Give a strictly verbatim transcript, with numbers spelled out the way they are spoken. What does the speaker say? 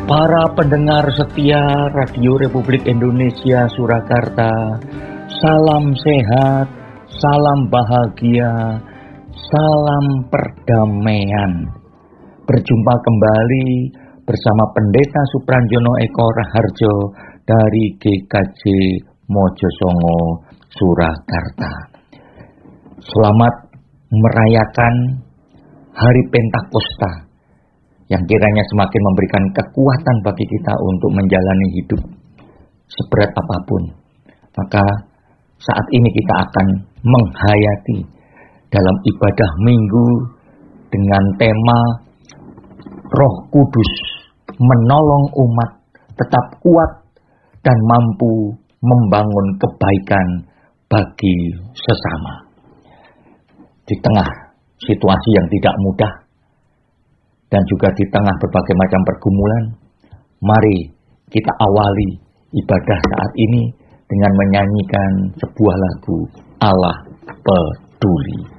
Para pendengar setia Radio Republik Indonesia Surakarta, salam sehat, salam bahagia, salam perdamaian. Berjumpa kembali bersama Pendeta Supranjono Eko Raharjo dari G K J Mojosongo, Surakarta. Selamat merayakan Hari Pentakosta yang kiranya semakin memberikan kekuatan bagi kita untuk menjalani hidup seberat apapun. Maka saat ini kita akan menghayati dalam ibadah minggu dengan tema Roh Kudus menolong umat tetap kuat dan mampu membangun kebaikan bagi sesama. Di tengah situasi yang tidak mudah dan juga di tengah berbagai macam pergumulan, mari kita awali ibadah saat ini dengan menyanyikan sebuah lagu Allah Peduli.